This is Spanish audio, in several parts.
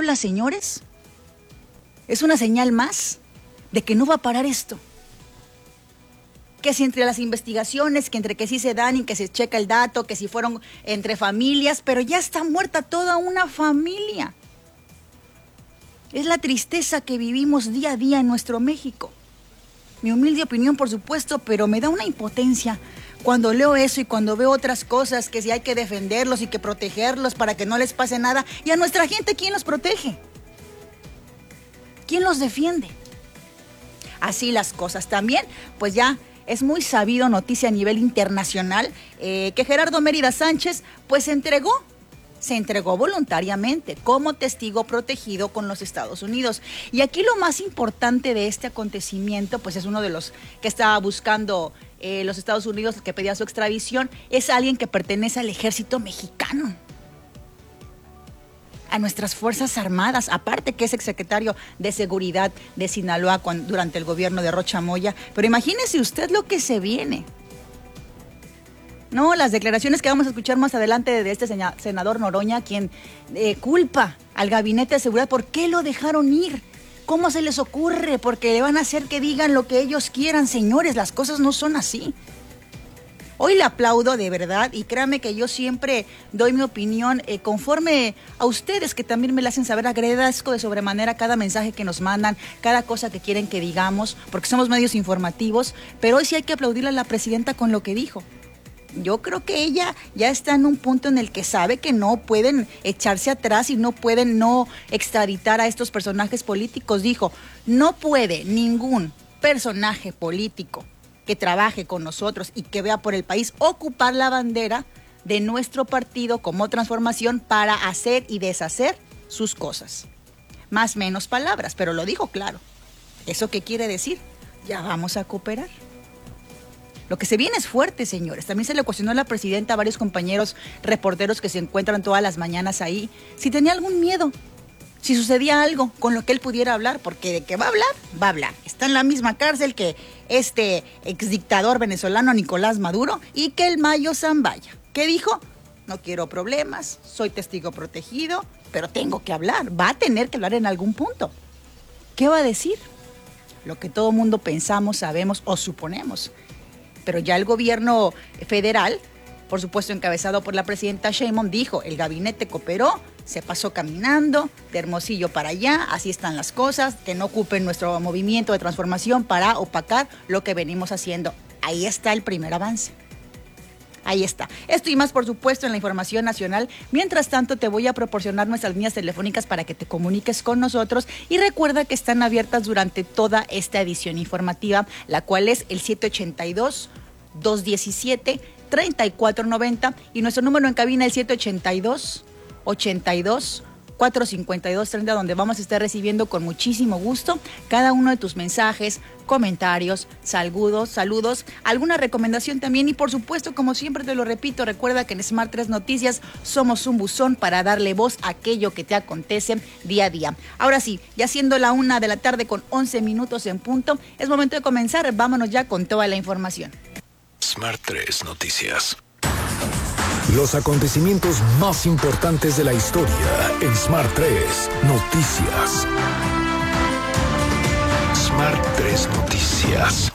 Puebla, señores, es una señal más de que no va a parar esto. Que si entre las investigaciones, que entre que sí se dan y que se checa el dato, que si fueron entre familias, pero ya está muerta toda una familia. Es la tristeza que vivimos día a día en nuestro México. Mi humilde opinión, por supuesto, pero me da una impotencia cuando leo eso y cuando veo otras cosas, que si hay que defenderlos y que protegerlos para que no les pase nada. Y a nuestra gente, ¿quién los protege? ¿Quién los defiende? Así las cosas. También, pues ya es muy sabido, noticia a nivel internacional, que Gerardo Mérida Sánchez, pues se entregó voluntariamente como testigo protegido con los Estados Unidos. Y aquí lo más importante de este acontecimiento, pues es uno de los que estaba buscando los Estados Unidos, que pedía su extradición, es alguien que pertenece al ejército mexicano, a nuestras Fuerzas Armadas, aparte que es exsecretario de Seguridad de Sinaloa durante el gobierno de Rocha Moya. Pero imagínese usted lo que se viene. No, las declaraciones que vamos a escuchar más adelante de este senador Noroña, quien culpa al Gabinete de Seguridad. ¿Por qué lo dejaron ir? ¿Cómo se les ocurre? Porque le van a hacer que digan lo que ellos quieran. Señores, las cosas no son así. Hoy le aplaudo de verdad y créanme que yo siempre doy mi opinión conforme a ustedes que también me la hacen saber. Agradezco de sobremanera cada mensaje que nos mandan, cada cosa que quieren que digamos, porque somos medios informativos, pero hoy sí hay que aplaudirle a la presidenta con lo que dijo. Yo creo que ella ya está en un punto en el que sabe que no pueden echarse atrás y no pueden no extraditar a estos personajes políticos. Dijo, no puede ningún personaje político que trabaje con nosotros y que vea por el país ocupar la bandera de nuestro partido como Transformación para hacer y deshacer sus cosas. Más menos palabras, pero lo dijo claro. ¿Eso qué quiere decir? Ya vamos a cooperar. Lo que se viene es fuerte, señores. También se le cuestionó a la presidenta a varios compañeros reporteros que se encuentran todas las mañanas ahí, si tenía algún miedo, si sucedía algo con lo que él pudiera hablar, porque de que va a hablar, va a hablar. Está en la misma cárcel que este exdictador venezolano Nicolás Maduro y que el Mayo Zambaya. ¿Qué dijo? No quiero problemas, soy testigo protegido, pero tengo que hablar. Va a tener que hablar en algún punto. ¿Qué va a decir? Lo que todo mundo pensamos, sabemos o suponemos. Pero ya el gobierno federal, por supuesto encabezado por la presidenta Sheinbaum, dijo, el gabinete cooperó, se pasó caminando de Hermosillo para allá, así están las cosas, que no ocupen nuestro movimiento de transformación para opacar lo que venimos haciendo. Ahí está el primer avance. Ahí está. Esto y más, por supuesto, en la información nacional. Mientras tanto, te voy a proporcionar nuestras líneas telefónicas para que te comuniques con nosotros. Y recuerda que están abiertas durante toda esta edición informativa, la cual es el 782-217-3490 y nuestro número en cabina el 782-82-452-30, donde vamos a estar recibiendo con muchísimo gusto cada uno de tus mensajes, comentarios, saludos, alguna recomendación también y por supuesto, como siempre te lo repito, recuerda que en Smart 3 Noticias somos un buzón para darle voz a aquello que te acontece día a día. Ahora sí, ya siendo la 1 de la tarde con 11 minutos en punto, es momento de comenzar. Vámonos ya con toda la información. Smart 3 Noticias. Los acontecimientos más importantes de la historia en Smart 3 Noticias. Smart 3 Noticias.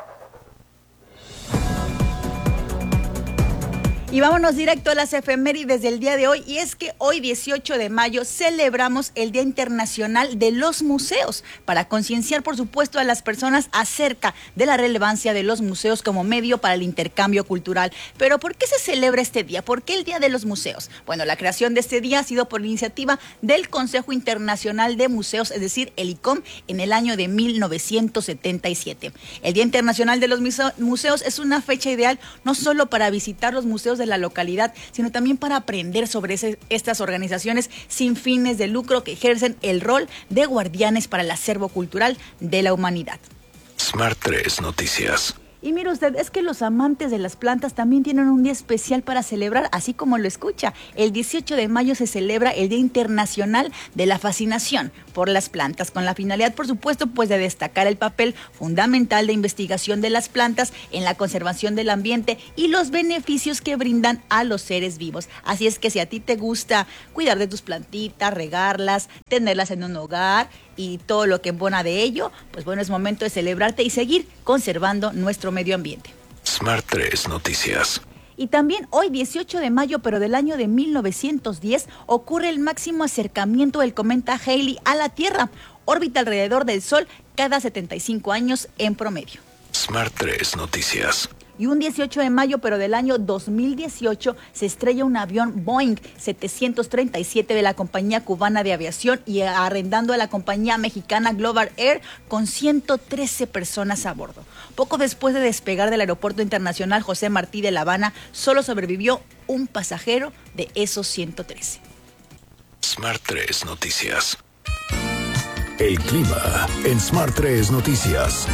Y vámonos directo a las efemérides del día de hoy. Y es que hoy, 18 de mayo, celebramos el Día Internacional de los Museos, para concienciar, por supuesto, a las personas acerca de la relevancia de los museos como medio para el intercambio cultural. Pero ¿por qué se celebra este día? ¿Por qué el Día de los Museos? Bueno, la creación de este día ha sido por iniciativa del Consejo Internacional de Museos, es decir, el ICOM, en el año de 1977. El Día Internacional de los Museos es una fecha ideal no solo para visitar los museos de la localidad, sino también para aprender sobre estas organizaciones sin fines de lucro que ejercen el rol de guardianes para el acervo cultural de la humanidad. Smart 3 Noticias. Y mire usted, es que los amantes de las plantas también tienen un día especial para celebrar, así como lo escucha. El 18 de mayo se celebra el Día Internacional de la Fascinación por las plantas, con la finalidad, por supuesto, pues de destacar el papel fundamental de investigación de las plantas en la conservación del ambiente y los beneficios que brindan a los seres vivos. Así es que si a ti te gusta cuidar de tus plantitas, regarlas, tenerlas en un hogar y todo lo que embona de ello, pues bueno, es momento de celebrarte y seguir conservando nuestro medio ambiente. Smart 3 Noticias. Y también hoy, 18 de mayo, pero del año de 1910, ocurre el máximo acercamiento del cometa Halley a la Tierra. Orbita alrededor del Sol cada 75 años en promedio. Smart 3 Noticias. Y un 18 de mayo, pero del año 2018, se estrella un avión Boeing 737 de la compañía cubana de aviación y arrendando a la compañía mexicana Global Air con 113 personas a bordo. Poco después de despegar del Aeropuerto Internacional José Martí de La Habana, solo sobrevivió un pasajero de esos 113. Smart 3 Noticias. El clima en Smart 3 Noticias.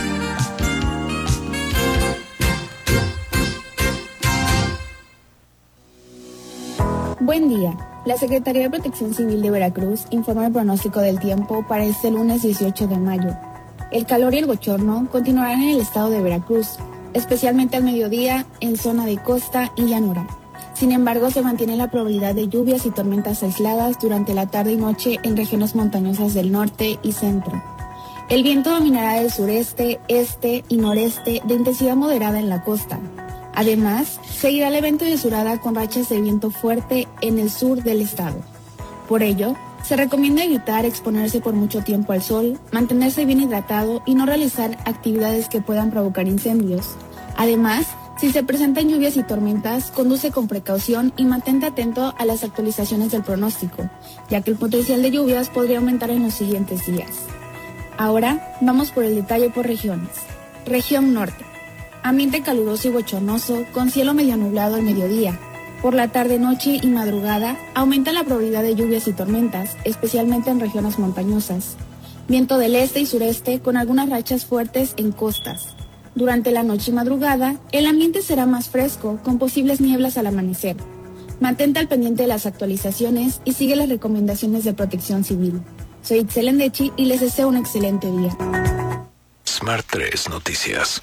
Buen día. La Secretaría de Protección Civil de Veracruz informa el pronóstico del tiempo para este lunes 18 de mayo. El calor y el bochorno continuarán en el estado de Veracruz, especialmente al mediodía en zona de costa y llanura. Sin embargo, se mantiene la probabilidad de lluvias y tormentas aisladas durante la tarde y noche en regiones montañosas del norte y centro. El viento dominará del sureste, este y noreste de intensidad moderada en la costa. Además, seguirá el evento de surada con rachas de viento fuerte en el sur del estado. Por ello, se recomienda evitar exponerse por mucho tiempo al sol, mantenerse bien hidratado y no realizar actividades que puedan provocar incendios. Además, si se presentan lluvias y tormentas, conduce con precaución y mantente atento a las actualizaciones del pronóstico, ya que el potencial de lluvias podría aumentar en los siguientes días. Ahora, vamos por el detalle por regiones. Región Norte. Ambiente caluroso y bochornoso, con cielo medio nublado al mediodía. Por la tarde, noche y madrugada, aumenta la probabilidad de lluvias y tormentas, especialmente en regiones montañosas. Viento del este y sureste, con algunas rachas fuertes en costas. Durante la noche y madrugada, el ambiente será más fresco, con posibles nieblas al amanecer. Mantente al pendiente de las actualizaciones y sigue las recomendaciones de Protección Civil. Soy Itzel Andechi y les deseo un excelente día. Smart 3 Noticias.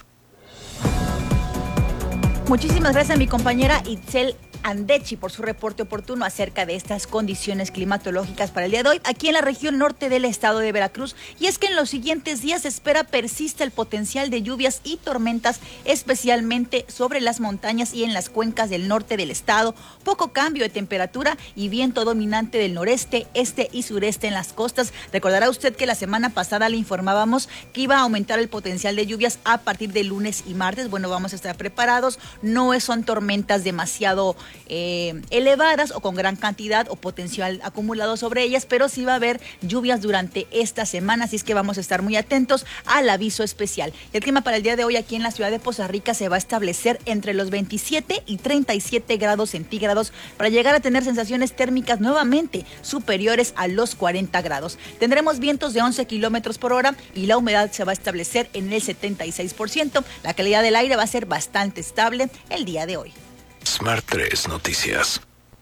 Muchísimas gracias a mi compañera Itzel Andechi por su reporte oportuno acerca de estas condiciones climatológicas para el día de hoy aquí en la región norte del estado de Veracruz. Y es que en los siguientes días se espera persista el potencial de lluvias y tormentas, especialmente sobre las montañas y en las cuencas del norte del estado. Poco cambio de temperatura y viento dominante del noreste, este y sureste en las costas. Recordará usted que la semana pasada le informábamos que iba a aumentar el potencial de lluvias a partir de lunes y martes. Bueno, vamos a estar preparados. No son tormentas demasiado elevadas o con gran cantidad o potencial acumulado sobre ellas, pero sí va a haber lluvias durante esta semana, así es que vamos a estar muy atentos al aviso especial. El clima para el día de hoy aquí en la ciudad de Poza Rica se va a establecer entre los 27 y 37 grados centígrados para llegar a tener sensaciones térmicas nuevamente superiores a los 40 grados. Tendremos vientos de 11 kilómetros por hora y la humedad se va a establecer en el 76%. La calidad del aire va a ser bastante estable el día de hoy. Smart 3 Noticias.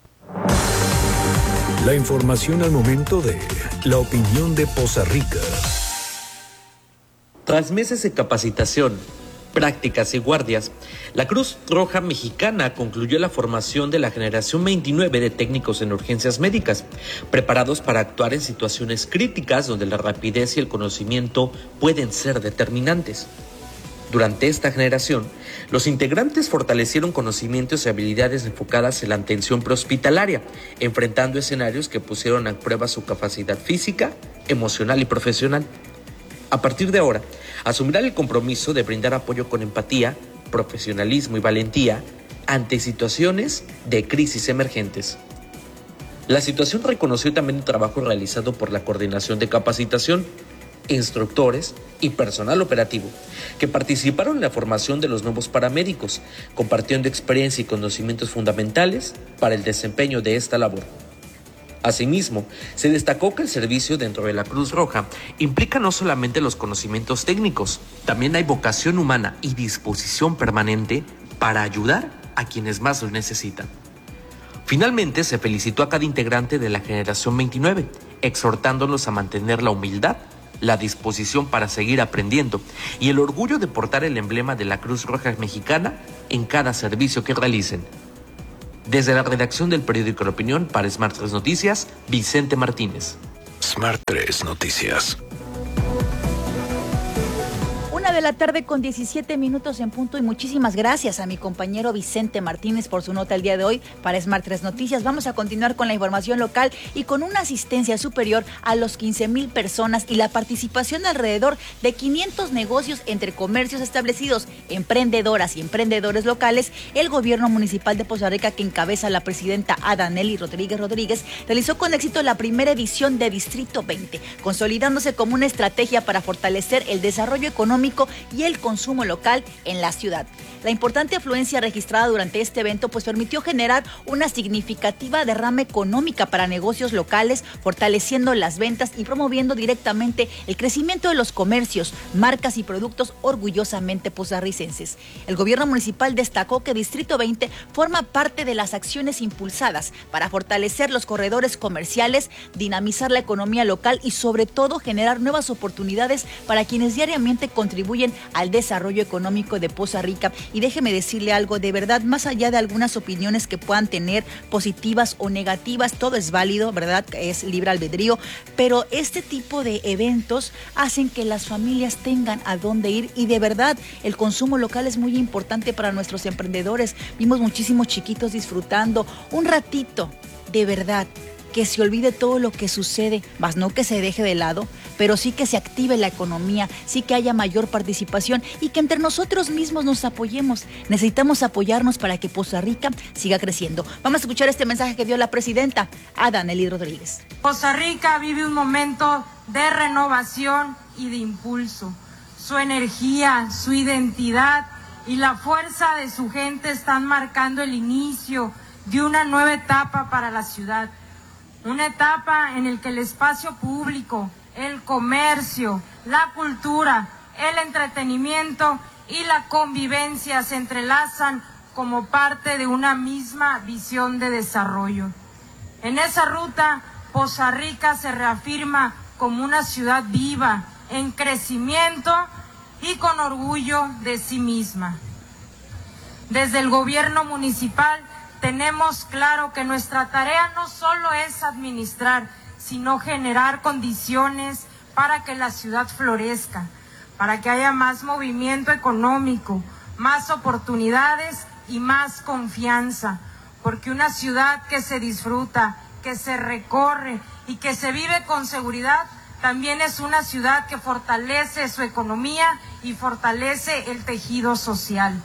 La información al momento de la opinión de Poza Rica. Tras meses de capacitación, prácticas y guardias, la Cruz Roja Mexicana concluyó la formación de la generación 29 de técnicos en urgencias médicas, preparados para actuar en situaciones críticas donde la rapidez y el conocimiento pueden ser determinantes. Durante esta generación, los integrantes fortalecieron conocimientos y habilidades enfocadas en la atención prehospitalaria, enfrentando escenarios que pusieron a prueba su capacidad física, emocional y profesional. A partir de ahora, asumirán el compromiso de brindar apoyo con empatía, profesionalismo y valentía ante situaciones de crisis emergentes. La situación reconoció también el trabajo realizado por la Coordinación de Capacitación, instructores y personal operativo que participaron en la formación de los nuevos paramédicos, compartiendo experiencia y conocimientos fundamentales para el desempeño de esta labor. Asimismo, se destacó que el servicio dentro de la Cruz Roja implica no solamente los conocimientos técnicos, también hay vocación humana y disposición permanente para ayudar a quienes más lo necesitan. Finalmente, se felicitó a cada integrante de la generación 29, exhortándolos a mantener la humildad, la disposición para seguir aprendiendo y el orgullo de portar el emblema de la Cruz Roja Mexicana en cada servicio que realicen. Desde la redacción del periódico La Opinión para Smart 3 Noticias, Vicente Martínez. Smart 3 Noticias. 1:17 p.m. en punto, y muchísimas gracias a mi compañero Vicente Martínez por su nota el día de hoy para Smart 3 Noticias. Vamos a continuar con la información local y con una asistencia superior a los 15,000 personas y la participación de alrededor de 500 negocios entre comercios establecidos, emprendedoras y emprendedores locales. El gobierno municipal de Poza Rica, que encabeza la presidenta Adanely Rodríguez, realizó con éxito la primera edición de Distrito 20, consolidándose como una estrategia para fortalecer el desarrollo económico y el consumo local en la ciudad. La importante afluencia registrada durante este evento permitió generar una significativa derrama económica para negocios locales, fortaleciendo las ventas y promoviendo directamente el crecimiento de los comercios, marcas y productos orgullosamente pozarricenses. El gobierno municipal destacó que Distrito 20 forma parte de las acciones impulsadas para fortalecer los corredores comerciales, dinamizar la economía local y sobre todo generar nuevas oportunidades para quienes diariamente contribuyen al desarrollo económico de Poza Rica. Y déjeme decirle algo, de verdad, más allá de algunas opiniones que puedan tener positivas o negativas, todo es válido, ¿verdad? Es libre albedrío, pero este tipo de eventos hacen que las familias tengan a dónde ir y de verdad el consumo local es muy importante para nuestros emprendedores. Vimos muchísimos chiquitos disfrutando un ratito, de verdad, que se olvide todo lo que sucede, más no que se deje de lado, pero sí que se active la economía, sí que haya mayor participación y que entre nosotros mismos nos apoyemos. Necesitamos apoyarnos para que Poza Rica siga creciendo. Vamos a escuchar este mensaje que dio la presidenta Adanely Rodríguez. Poza Rica vive un momento de renovación y de impulso. Su energía, su identidad y la fuerza de su gente están marcando el inicio de una nueva etapa para la ciudad. Una etapa en la que el espacio público, el comercio, la cultura, el entretenimiento y la convivencia se entrelazan como parte de una misma visión de desarrollo. En esa ruta, Poza Rica se reafirma como una ciudad viva, en crecimiento y con orgullo de sí misma. Desde el gobierno municipal tenemos claro que nuestra tarea no solo es administrar, sino generar condiciones para que la ciudad florezca, para que haya más movimiento económico, más oportunidades y más confianza, porque una ciudad que se disfruta, que se recorre y que se vive con seguridad, también es una ciudad que fortalece su economía y fortalece el tejido social.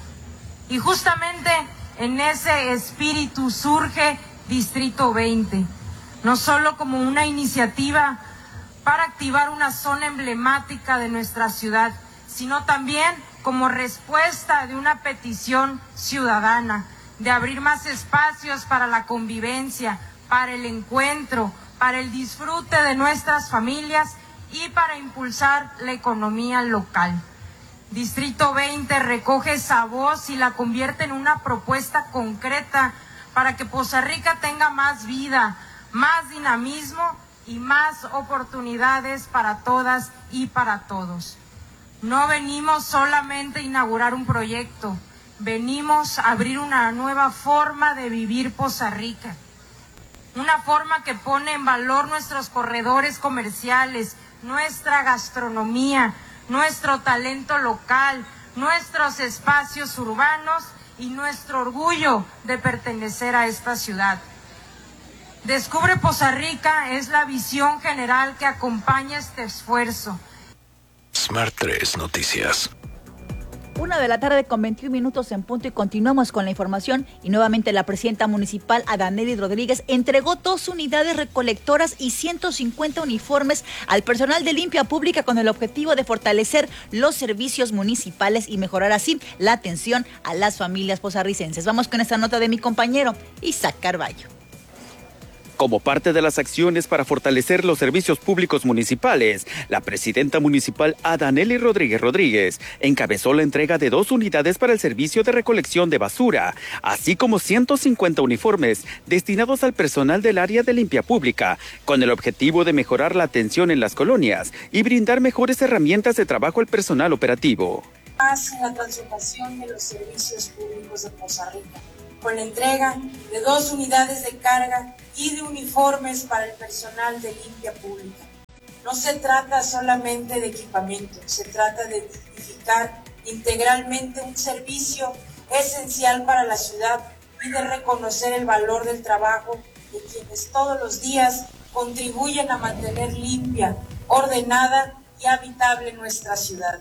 Y justamente en ese espíritu surge Distrito 20, no solo como una iniciativa para activar una zona emblemática de nuestra ciudad, sino también como respuesta de una petición ciudadana, de abrir más espacios para la convivencia, para el encuentro, para el disfrute de nuestras familias y para impulsar la economía local. Distrito 20 recoge esa voz y la convierte en una propuesta concreta para que Poza Rica tenga más vida, más dinamismo y más oportunidades para todas y para todos. No venimos solamente a inaugurar un proyecto, venimos a abrir una nueva forma de vivir Poza Rica. Una forma que pone en valor nuestros corredores comerciales, nuestra gastronomía, nuestro talento local, nuestros espacios urbanos y nuestro orgullo de pertenecer a esta ciudad. Descubre Poza Rica es la visión general que acompaña este esfuerzo. Smart 3 Noticias. 1:21 p.m. en punto y continuamos con la información y nuevamente la presidenta municipal Adanely Rodríguez entregó 2 unidades recolectoras y 150 uniformes al personal de limpia pública con el objetivo de fortalecer los servicios municipales y mejorar así la atención a las familias pozarricenses. Vamos con esta nota de mi compañero Isaac Carballo. Como parte de las acciones para fortalecer los servicios públicos municipales, la presidenta municipal Adanely Rodríguez encabezó la entrega de 2 unidades para el servicio de recolección de basura, así como 150 uniformes destinados al personal del área de limpia pública, con el objetivo de mejorar la atención en las colonias y brindar mejores herramientas de trabajo al personal operativo. En la transformación de los servicios públicos de Poza Rica, con la entrega de 2 unidades de carga y de uniformes para el personal de limpia pública. No se trata solamente de equipamiento, se trata de dignificar integralmente un servicio esencial para la ciudad y de reconocer el valor del trabajo de quienes todos los días contribuyen a mantener limpia, ordenada y habitable nuestra ciudad.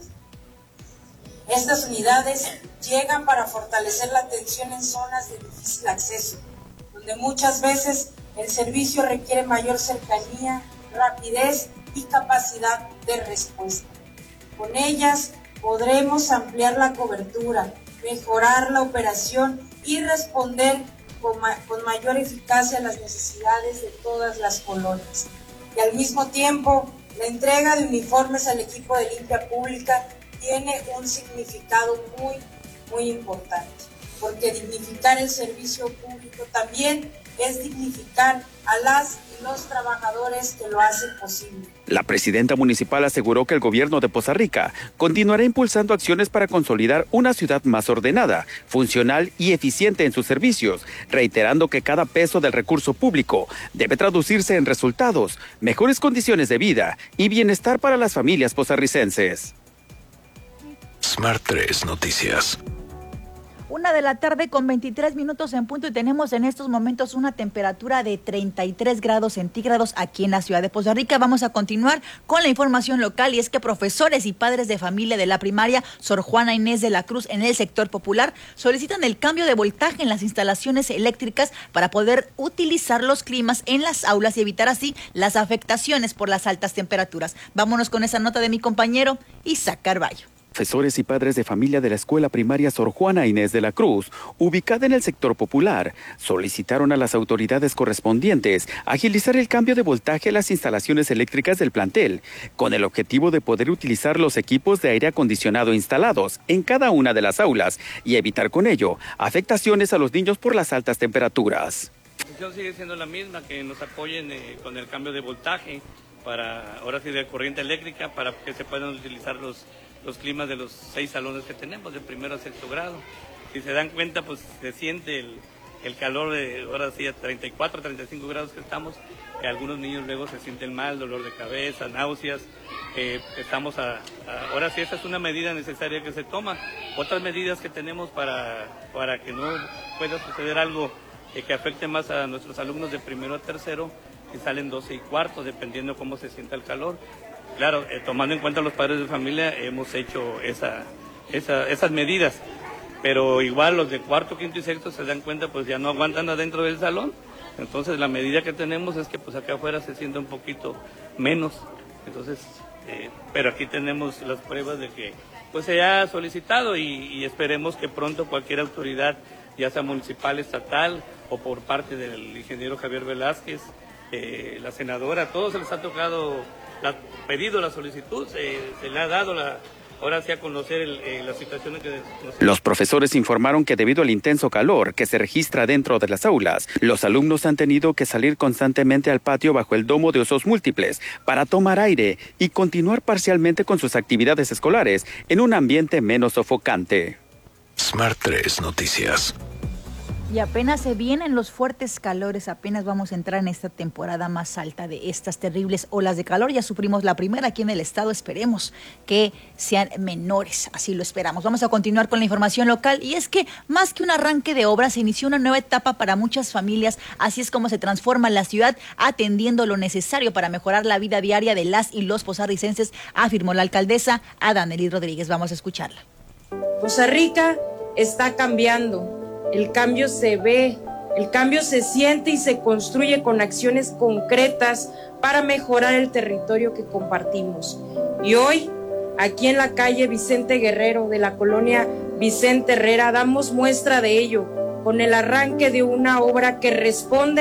Estas unidades llegan para fortalecer la atención en zonas de difícil acceso, donde muchas veces el servicio requiere mayor cercanía, rapidez y capacidad de respuesta. Con ellas podremos ampliar la cobertura, mejorar la operación y responder con mayor eficacia a las necesidades de todas las colonias. Y al mismo tiempo, la entrega de uniformes al equipo de limpia pública tiene un significado muy importante, porque dignificar el servicio público también es dignificar a las y los trabajadores que lo hacen posible. La presidenta municipal aseguró que el gobierno de Poza Rica continuará impulsando acciones para consolidar una ciudad más ordenada, funcional y eficiente en sus servicios, reiterando que cada peso del recurso público debe traducirse en resultados, mejores condiciones de vida y bienestar para las familias pozarricenses. Smart 3 Noticias. 1:00 con 23 minutos en punto y tenemos en estos momentos una temperatura de 33 grados centígrados aquí en la ciudad de Poza Rica. Vamos a continuar con la información local y es que profesores y padres de familia de la primaria Sor Juana Inés de la Cruz en el sector popular solicitan el cambio de voltaje en las instalaciones eléctricas para poder utilizar los climas en las aulas y evitar así las afectaciones por las altas temperaturas. Vámonos con esa nota de mi compañero Isaac Carballo. Profesores y padres de familia de la escuela primaria Sor Juana Inés de la Cruz, ubicada en el sector popular, solicitaron a las autoridades correspondientes agilizar el cambio de voltaje a las instalaciones eléctricas del plantel, con el objetivo de poder utilizar los equipos de aire acondicionado instalados en cada una de las aulas y evitar con ello afectaciones a los niños por las altas temperaturas. La situación sigue siendo la misma, que nos apoyen con el cambio de voltaje, para ahora sí de corriente eléctrica, para que se puedan utilizar los climas de los 6 salones que tenemos, de 1º a 6º grado. Si se dan cuenta, pues se siente el calor de ahora sí a 34, 35 grados que estamos. Algunos niños luego se sienten mal, dolor de cabeza, náuseas. Ahora sí, esa es una medida necesaria que se toma. Otras medidas que tenemos para que no pueda suceder algo que afecte más a nuestros alumnos de 1º a 3º, que salen 12 y cuarto, dependiendo cómo se sienta el calor. Claro, tomando en cuenta los padres de familia, hemos hecho esas medidas, pero igual los de 4º, 5º y 6º se dan cuenta, pues ya no aguantan adentro del salón. Entonces la medida que tenemos es que pues acá afuera se sienta un poquito menos. Entonces, pero aquí tenemos las pruebas de que pues se ha solicitado y esperemos que pronto cualquier autoridad, ya sea municipal, estatal o por parte del ingeniero Javier Velázquez, la senadora, a todos se les ha tocado pedido la solicitud, se le ha dado ahora sí a conocer la situación en que Los profesores informaron que debido al intenso calor que se registra dentro de las aulas, los alumnos han tenido que salir constantemente al patio bajo el domo de usos múltiples para tomar aire y continuar parcialmente con sus actividades escolares en un ambiente menos sofocante. Smart 3 Noticias. Y apenas se vienen los fuertes calores, apenas vamos a entrar en esta temporada más alta de estas terribles olas de calor. Ya sufrimos la primera aquí en el estado, esperemos que sean menores, así lo esperamos. Vamos a continuar con la información local y es que más que un arranque de obras, se inició una nueva etapa para muchas familias. Así es como se transforma la ciudad, atendiendo lo necesario para mejorar la vida diaria de las y los pozarricenses, afirmó la alcaldesa Adanely Rodríguez. Vamos a escucharla. Poza Rica está cambiando. El cambio se ve, el cambio se siente y se construye con acciones concretas para mejorar el territorio que compartimos. Y hoy, aquí en la calle Vicente Guerrero de la colonia Vicente Herrera, damos muestra de ello con el arranque de una obra que responde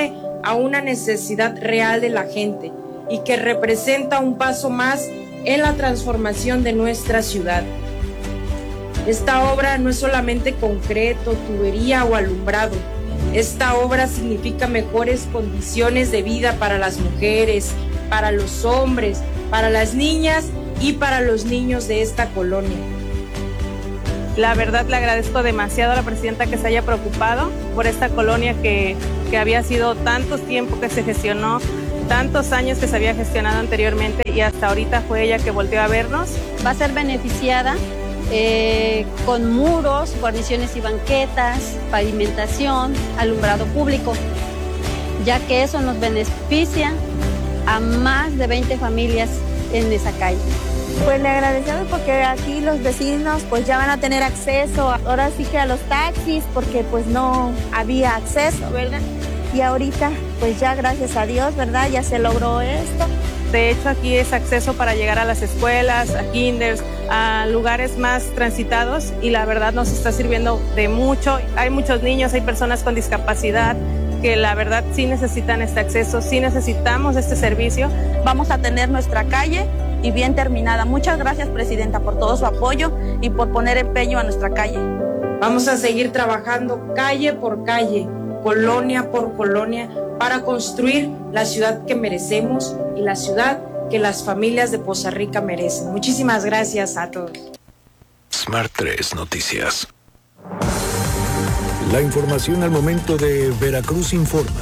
a una necesidad real de la gente y que representa un paso más en la transformación de nuestra ciudad. Esta obra no es solamente concreto, tubería o alumbrado. Esta obra significa mejores condiciones de vida para las mujeres, para los hombres, para las niñas y para los niños de esta colonia. La verdad le agradezco demasiado a la presidenta que se haya preocupado por esta colonia que había sido tantos tiempos que se gestionó, tantos años que se había gestionado anteriormente y hasta ahorita fue ella que volteó a vernos. Va a ser beneficiada con muros, guarniciones y banquetas, pavimentación, alumbrado público, ya que eso nos beneficia a más de 20 familias en esa calle. Pues le agradecemos porque aquí los vecinos pues ya van a tener acceso, ahora sí que a los taxis, porque pues no había acceso, ¿verdad? Y ahorita pues ya gracias a Dios, ¿verdad? Ya se logró esto. De hecho aquí es acceso para llegar a las escuelas, a kinders, a lugares más transitados y la verdad nos está sirviendo de mucho. Hay muchos niños, hay personas con discapacidad que la verdad sí necesitan este acceso, sí necesitamos este servicio. Vamos a tener nuestra calle y bien terminada. Muchas gracias, presidenta, por todo su apoyo y por poner empeño a nuestra calle. Vamos a seguir trabajando calle por calle, colonia por colonia, para construir la ciudad que merecemos y la ciudad que las familias de Poza Rica merecen. Muchísimas gracias a todos. Smart 3 Noticias. La información al momento de Veracruz Informa.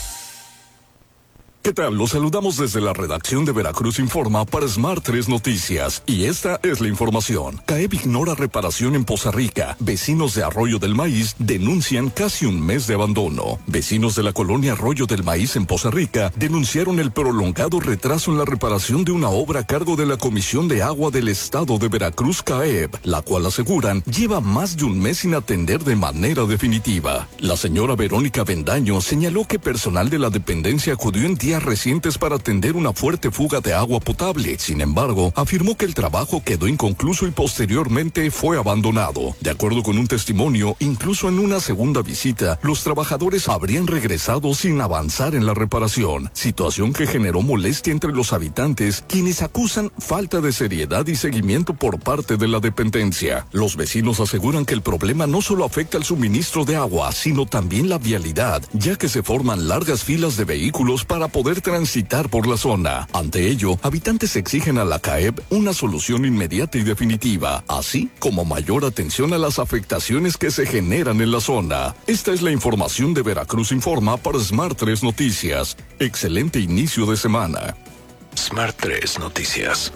¿Qué tal? Los saludamos desde la redacción de Veracruz Informa para Smart 3 Noticias. Y esta es la información. CAEB ignora reparación en Poza Rica. Vecinos de Arroyo del Maíz denuncian casi un mes de abandono. Vecinos de la colonia Arroyo del Maíz en Poza Rica denunciaron el prolongado retraso en la reparación de una obra a cargo de la Comisión de Agua del Estado de Veracruz, CAEB, la cual aseguran lleva más de un mes sin atender de manera definitiva. La señora Verónica Bendaño señaló que personal de la dependencia acudió en días recientes para atender una fuerte fuga de agua potable. Sin embargo, afirmó que el trabajo quedó inconcluso y posteriormente fue abandonado. De acuerdo con un testimonio, incluso en una segunda visita, los trabajadores habrían regresado sin avanzar en la reparación, situación que generó molestia entre los habitantes, quienes acusan falta de seriedad y seguimiento por parte de la dependencia. Los vecinos aseguran que el problema no solo afecta al suministro de agua, sino también la vialidad, ya que se forman largas filas de vehículos para poder transitar por la zona. Ante ello, habitantes exigen a la CAEB una solución inmediata y definitiva, así como mayor atención a las afectaciones que se generan en la zona. Esta es la información de Veracruz Informa para Smart 3 Noticias. Excelente inicio de semana. Smart 3 Noticias.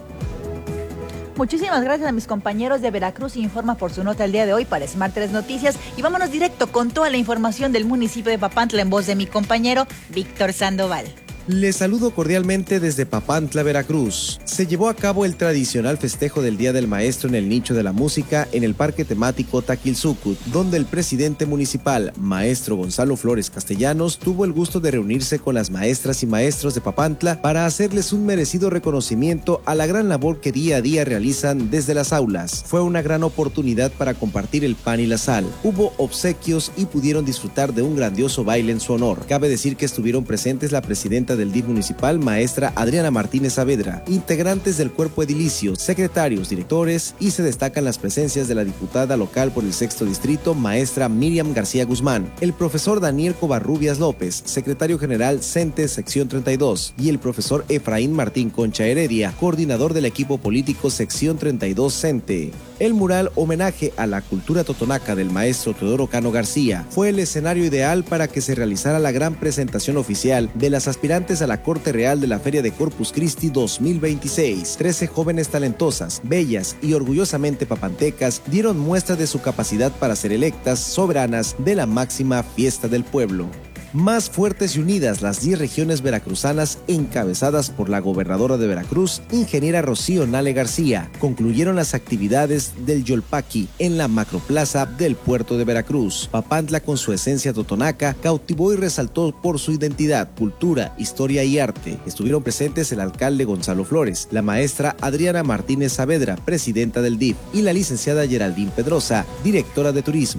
Muchísimas gracias a mis compañeros de Veracruz Informa por su nota el día de hoy para Smart 3 Noticias y vámonos directo con toda la información del municipio de Papantla en voz de mi compañero Víctor Sandoval. Les saludo cordialmente desde Papantla, Veracruz. Se llevó a cabo el tradicional festejo del Día del Maestro en el nicho de la música en el parque temático Taquilzucut, donde el presidente municipal, maestro Gonzalo Flores Castellanos, tuvo el gusto de reunirse con las maestras y maestros de Papantla para hacerles un merecido reconocimiento a la gran labor que día a día realizan desde las aulas. Fue una gran oportunidad para compartir el pan y la sal. Hubo obsequios y pudieron disfrutar de un grandioso baile en su honor. Cabe decir que estuvieron presentes la presidenta del DIF municipal, maestra Adriana Martínez Saavedra, integrantes del cuerpo edilicio, secretarios, directores, y se destacan las presencias de la diputada local por el 6º distrito, maestra Miriam García Guzmán, el profesor Daniel Covarrubias López, secretario general CENTE sección 32, y el profesor Efraín Martín Concha Heredia, coordinador del equipo político sección 32 CENTE. El mural homenaje a la cultura totonaca del maestro Teodoro Cano García fue el escenario ideal para que se realizara la gran presentación oficial de las aspirantes a la Corte Real de la Feria de Corpus Christi 2026. 13 jóvenes talentosas, bellas y orgullosamente papantecas dieron muestra de su capacidad para ser electas soberanas de la máxima fiesta del pueblo. Más fuertes y unidas las 10 regiones veracruzanas encabezadas por la gobernadora de Veracruz, ingeniera Rocío Nale García, concluyeron las actividades del Yolpaqui en la macroplaza del puerto de Veracruz. Papantla, con su esencia totonaca, cautivó y resaltó por su identidad, cultura, historia y arte. Estuvieron presentes el alcalde Gonzalo Flores, la maestra Adriana Martínez Saavedra, presidenta del DIF, y la licenciada Geraldine Pedrosa, directora de turismo.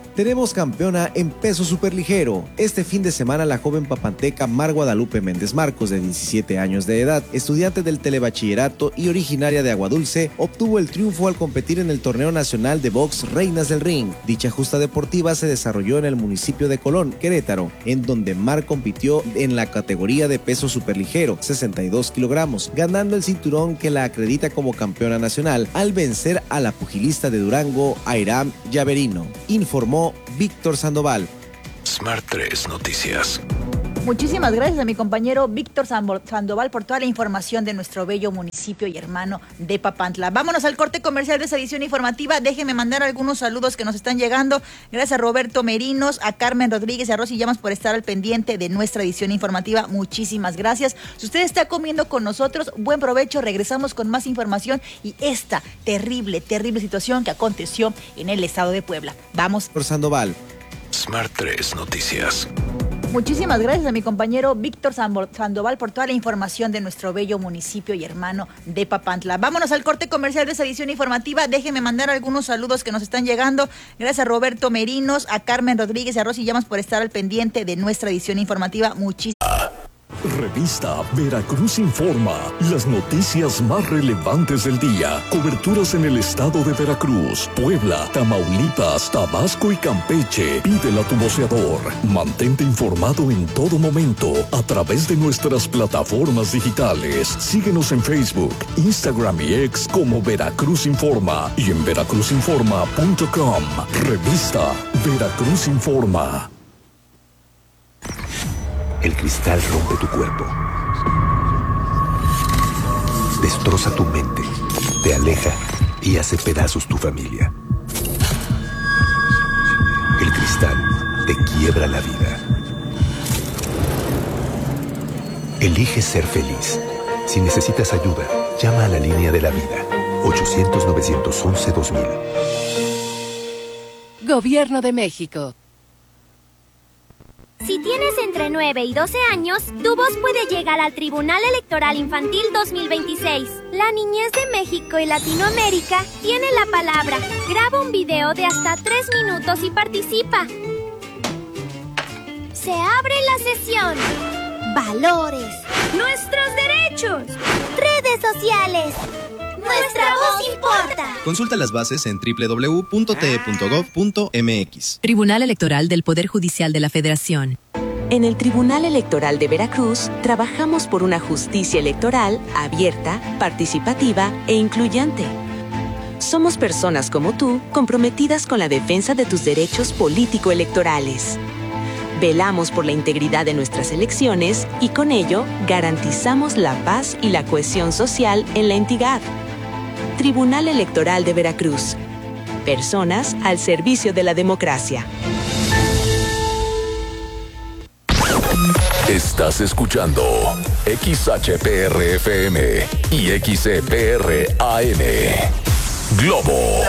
Tenemos campeona en peso superligero. Este fin de semana la joven papanteca Mar Guadalupe Méndez Marcos, de 17 años de edad, estudiante del telebachillerato y originaria de Aguadulce, obtuvo el triunfo al competir en el torneo nacional de box Reinas del Ring. Dicha justa deportiva se desarrolló en el municipio de Colón, Querétaro, en donde Mar compitió en la categoría de peso superligero, 62 kilogramos, ganando el cinturón que la acredita como campeona nacional al vencer a la pugilista de Durango, Airam Llaverino, informó Víctor Sandoval. Smart 3 Noticias. Muchísimas gracias a mi compañero Víctor Sandoval por toda la información de nuestro bello municipio y hermano de Papantla. Vámonos al corte comercial de esta edición informativa. Déjenme mandar algunos saludos que nos están llegando. Gracias a Roberto Merinos, a Carmen Rodríguez y a Rosy Llamas por estar al pendiente de nuestra edición informativa. Muchísimas gracias. Si usted está comiendo con nosotros, buen provecho. Regresamos con más información y esta terrible situación que aconteció en el estado de Puebla. Vamos. Por Sandoval. Smart 3 Noticias. Muchísimas gracias a mi compañero Víctor Sandoval por toda la información de nuestro bello municipio y hermano de Papantla. Vámonos al corte comercial de esta edición informativa. Déjenme mandar algunos saludos que nos están llegando. Gracias a Roberto Merinos, a Carmen Rodríguez y a Rosy Llamas por estar al pendiente de nuestra edición informativa. Revista Veracruz Informa, las noticias más relevantes del día, coberturas en el estado de Veracruz, Puebla, Tamaulipas, Tabasco y Campeche. Pídela a tu voceador. Mantente informado en todo momento a través de nuestras plataformas digitales. Síguenos en Facebook, Instagram y X como Veracruz Informa y en veracruzinforma.com. Revista Veracruz Informa. El cristal rompe tu cuerpo, destroza tu mente, te aleja y hace pedazos tu familia. El cristal te quiebra la vida. Elige ser feliz. Si necesitas ayuda, llama a la línea de la vida, 800-911-2000. Gobierno de México. Si tienes entre 9 y 12 años, tu voz puede llegar al Tribunal Electoral Infantil 2026. La niñez de México y Latinoamérica tiene la palabra. Graba un video de hasta 3 minutos y participa. Se abre la sesión. Valores. Nuestros derechos. Redes sociales. Nuestra voz importa. Consulta las bases en www.te.gov.mx. Tribunal Electoral del Poder Judicial de la Federación. En el Tribunal Electoral de Veracruz, trabajamos por una justicia electoral abierta, participativa e incluyente. Somos personas como tú, comprometidas con la defensa de tus derechos político-electorales. Velamos por la integridad de nuestras elecciones y con ello garantizamos la paz y la cohesión social en la entidad. Tribunal Electoral de Veracruz. Personas al servicio de la democracia. Estás escuchando XHPR-FM y XCPR-AM. Globo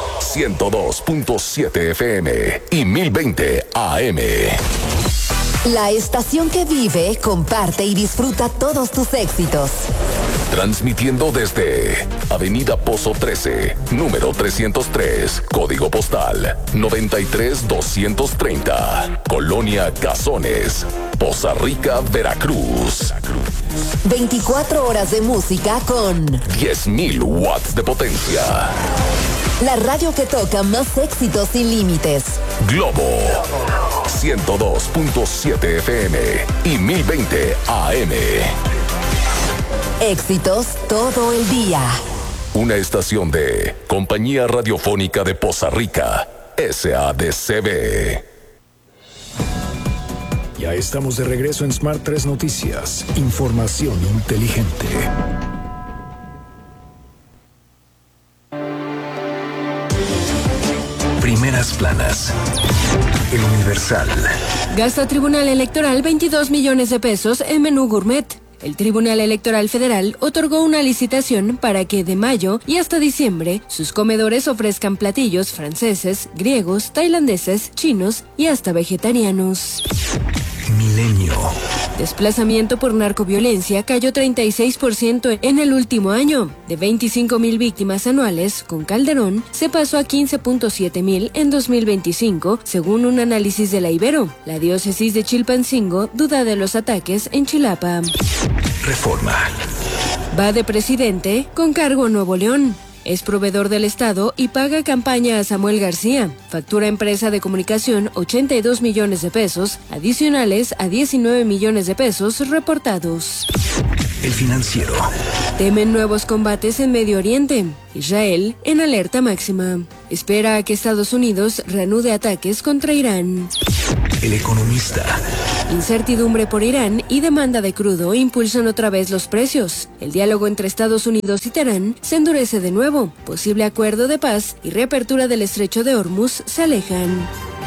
102.7 FM y 1020 AM. La estación que vive, comparte y disfruta todos tus éxitos. Transmitiendo desde Avenida Pozo 13, número 303, código postal 93230, Colonia Cazones, Poza Rica, Veracruz. 24 horas de música con 10,000 watts de potencia. La radio que toca más éxitos sin límites. Globo 102.7 FM y 1020 AM. Éxitos todo el día. Una estación de Compañía Radiofónica de Poza Rica, SADCB. Ya estamos de regreso en Smart 3 Noticias. Información inteligente. Primeras planas. El Universal. Gasta Tribunal Electoral 22 millones de pesos en menú gourmet. El Tribunal Electoral Federal otorgó una licitación para que de mayo y hasta diciembre sus comedores ofrezcan platillos franceses, griegos, tailandeses, chinos y hasta vegetarianos. Milenio. Milenio. Desplazamiento por narcoviolencia cayó 36% en el último año. De 25,000 víctimas anuales, con Calderón se pasó a 15,700 en 2025, según un análisis de la Ibero. La diócesis de Chilpancingo duda de los ataques en Chilapa. Reforma. Va de presidente con cargo a Nuevo León. Es proveedor del Estado y paga campaña a Samuel García. Factura empresa de comunicación 82 millones de pesos, adicionales a 19 millones de pesos reportados. El Financiero. Temen nuevos combates en Medio Oriente. Israel en alerta máxima. Espera a que Estados Unidos reanude ataques contra Irán. El Economista. Incertidumbre por Irán y demanda de crudo impulsan otra vez los precios. El diálogo entre Estados Unidos y Teherán se endurece de nuevo. Posible acuerdo de paz y reapertura del estrecho de Hormuz se alejan.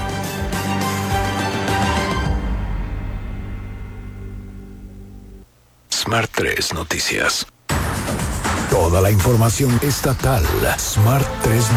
Smart 3 Noticias. Toda la información estatal. Smart 3